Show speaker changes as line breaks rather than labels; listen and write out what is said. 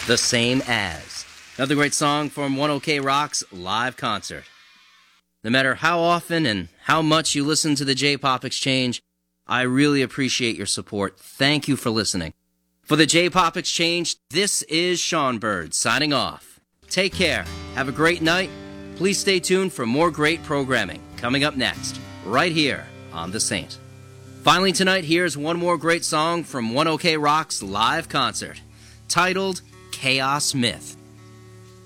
The Same As. Another great song from 1OK Rock's live concert. No matter how often and how much you listen to the J-Pop Exchange, I really appreciate your support. Thank you for listening. For the J-Pop Exchange, this is Sean Bird signing off. Take care. Have a great night. Please stay tuned for more great programming coming up next, right here on The Saint. Finally tonight, here's one more great song from 1OK Rock's live concert, titled Chaos Myth.